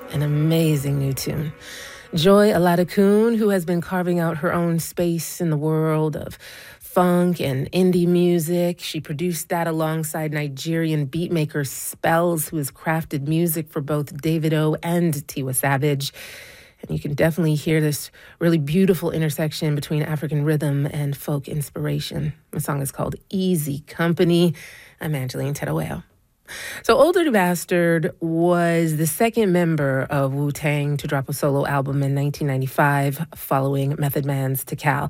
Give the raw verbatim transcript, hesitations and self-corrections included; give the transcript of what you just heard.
An amazing new tune. Joy Aladakun, who has been carving out her own space in the world of funk and indie music. She produced that alongside Nigerian beatmaker Spells, who has crafted music for both Davido and Tiwa Savage. And you can definitely hear this really beautiful intersection between African rhythm and folk inspiration. The song is called Easy Company. I'm Angeline Tedaweo. So Older the Bastard was the second member of Wu-Tang to drop a solo album in nineteen ninety-five following Method Man's Tikal.